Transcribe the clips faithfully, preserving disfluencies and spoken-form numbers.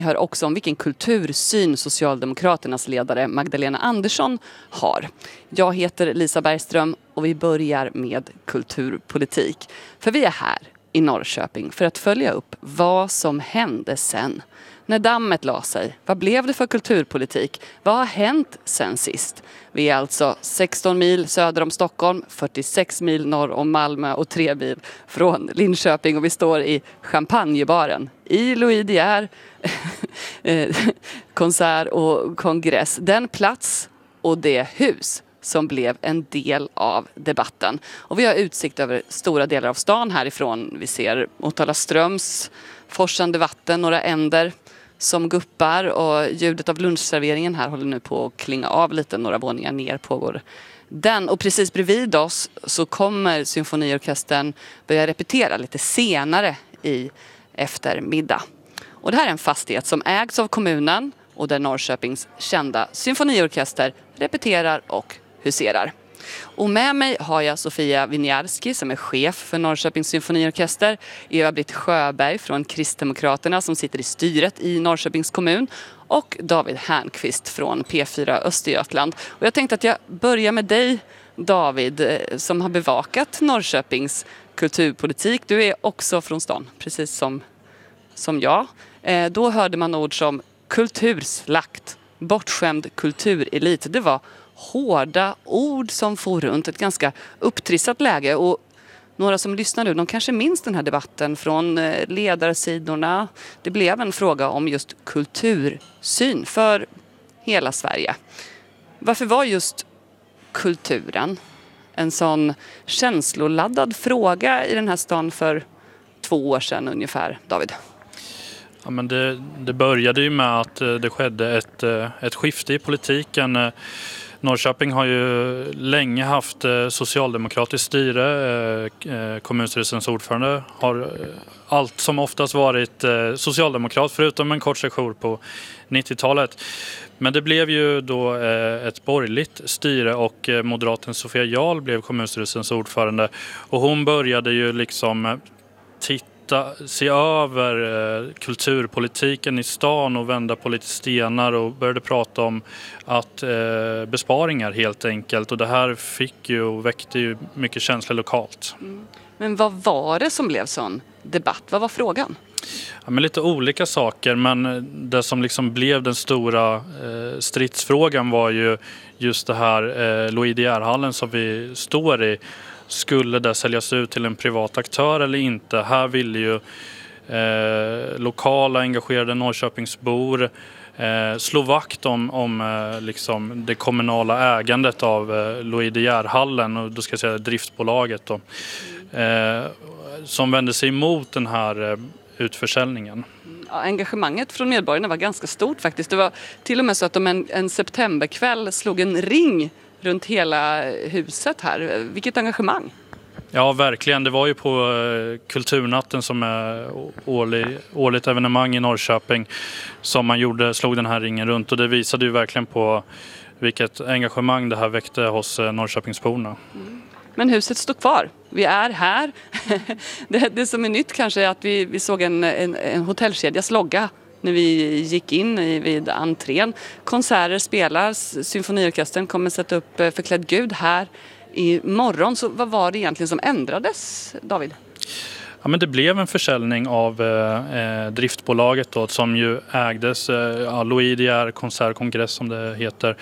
Vi hör också om vilken kultursyn Socialdemokraternas ledare Magdalena Andersson har. Jag heter Lisa Bergström och vi börjar med kulturpolitik. För vi är här i Norrköping för att följa upp vad som hände sen. När dammet la sig, vad blev det för kulturpolitik? Vad har hänt sen sist? Vi är alltså sexton mil söder om Stockholm, fyrtiosex mil norr om Malmö och tre mil från Linköping. Och vi står i Champagnebaren i Louis De Geer konsert och kongress. Den plats och det hus som blev en del av debatten. Och vi har utsikt över stora delar av stan härifrån. Vi ser Motala Ströms forsande vatten, några änder som guppar och ljudet av lunchserveringen här håller nu på att klinga av lite. Några våningar ner pågår den. Och precis bredvid oss så kommer symfoniorkestern börja repetera lite senare i eftermiddag. Och det här är en fastighet som ägs av kommunen och där Norrköpings kända symfoniorkester repeterar och huserar. Och med mig har jag Sofia Winiarski som är chef för Norrköpings symfoniorkester, Eva-Britt Sjöberg från Kristdemokraterna som sitter i styret i Norrköpings kommun och David Härnqvist från P fyra Östergötland. Och jag tänkte att jag börjar med dig, David, som har bevakat Norrköpings kulturpolitik. Du är också från stan, precis som, som jag. Eh, då hörde man ord som kulturslakt, bortskämd kulturelit. Det var hårda ord som får runt ett ganska upptrissat läge. Och några som lyssnar nu, de kanske minns den här debatten från ledarsidorna. Det blev en fråga om just kultursyn för hela Sverige. Varför var just kulturen en sån känsloladdad fråga i den här stan för två år sedan ungefär, David? Ja, men det, det började ju med att det skedde ett, ett skifte i politiken. Norrköping har ju länge haft socialdemokratiskt styre. Kommunstyrelsens ordförande har allt som oftast varit socialdemokrat förutom en kort session på nittiotalet. Men det blev ju då ett borgerligt styre och moderaten Sofia Jarl blev kommunstyrelsens ordförande. Och hon började ju liksom titta se över kulturpolitiken i stan och vända på lite stenar och började prata om att eh, besparingar helt enkelt. Och det här fick ju och väckte ju mycket känslor lokalt. Mm. Men vad var det som blev sån debatt? Vad var frågan? Ja, men lite olika saker, men det som liksom blev den stora eh, stridsfrågan var ju just det här eh, Louis De Geer-hallen som vi står i. Skulle det säljas ut till en privat aktör eller inte? Här ville ju eh, lokala engagerade Norrköpingsbor eh, slå vakt om, om eh, liksom det kommunala ägandet av eh, Louis De Geer-hallen och då ska jag säga driftbolaget då, eh, som vände sig emot den här eh, utförsäljningen. Ja, engagemanget från medborgarna var ganska stort faktiskt. Det var till och med så att de en, en septemberkväll slog en ring runt hela huset här. Vilket engagemang! Ja, verkligen. Det var ju på Kulturnatten som är årlig, årligt evenemang i Norrköping som man gjorde, slog den här ringen runt och det visade ju verkligen på vilket engagemang det här väckte hos Norrköpingsborna. Mm. Men huset står kvar. Vi är här. det, det som är nytt kanske är att vi, vi såg en, en, en hotellkedjas logga när vi gick in i, vid entrén. Konserter spelas, symfoniorkestern kommer sätta upp Förklädd Gud här i morgon. Så vad var det egentligen som ändrades, David? Ja, men det blev en försäljning av eh, driftbolaget då, som ju ägdes, eh, Louis De Geer konsert kongress som det heter.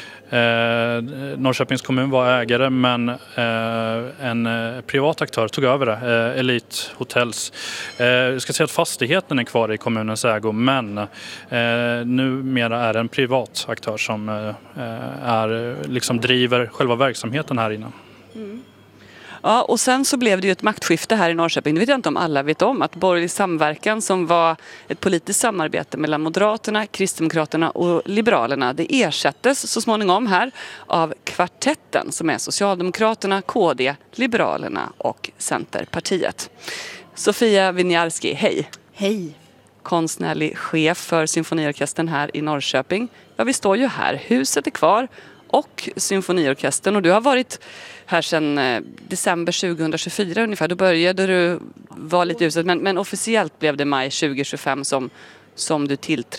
Eh, Norrköpings kommun var ägare men eh, en eh, privat aktör tog över det, eh, Elite Hotels. Eh, jag ska säga att fastigheten är kvar i kommunens ägo men eh, numera är det en privat aktör som eh, är, liksom driver själva verksamheten här inne. Mm. Ja, och sen så blev det ju ett maktskifte här i Norrköping. Det vet jag inte om alla vet om. Att borgerlig samverkan som var ett politiskt samarbete mellan Moderaterna, Kristdemokraterna och Liberalerna. Det ersattes så småningom här av kvartetten som är Socialdemokraterna, K D, Liberalerna och Centerpartiet. Sofia Winiarski, hej. Hej. Konstnärlig chef för symfoniorkestern här i Norrköping. Ja, vi står ju här. Huset är kvar. Och symfoniorkestern och du har varit här sedan december tjugohundratjugofyra ungefär. Då började du vara lite i huset men, men officiellt blev det maj tjugohundratjugofem som, som du tillträdde